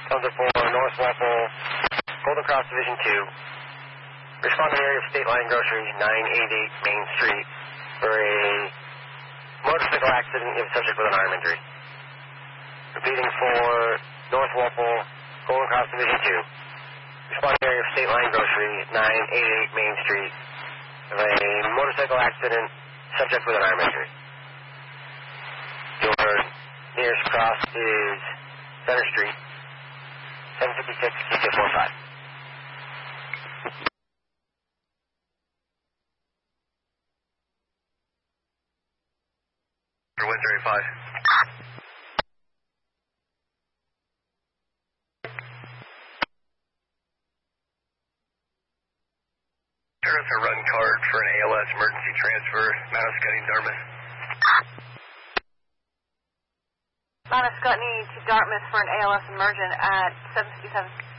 Thunder 4, North Walpole, Golden Cross Division 2. Respond to the area of State Line Grocery, 988 Main Street, for a motorcycle accident. You have a subject with an arm injury. Repeating for North Walpole, Golden Cross Division 2. Respond to the area of State Line Grocery, 988 Main Street, of a motorcycle accident. Subject with an arm injury. Your nearest cross is Center Street, 756 QJ45. Windsor 85. There is a run card for an ALS emergency transfer, Mount Scottney, Dartmouth. Mount Scottney to Dartmouth for an ALS emergent at 757.